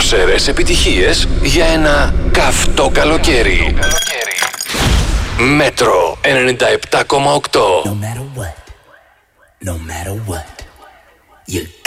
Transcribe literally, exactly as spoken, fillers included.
δροσερές επιτυχίες για ένα καυτό καλοκαίρι. Μέτρο ενενήντα επτά κόμμα οκτώ. No matter what, no matter what, you